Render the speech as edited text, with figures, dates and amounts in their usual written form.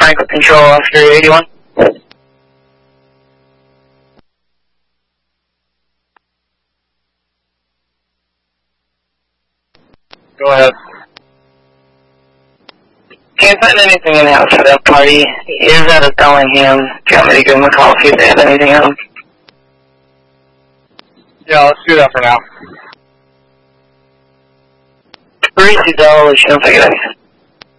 Franklin Control, Oscar 81. Go ahead. Can't find anything in-house for that party. He is out of Bellingham. Do you want me to give him a call, see if they have anything else? Yeah, let's do that for now. $32, you don't think it is.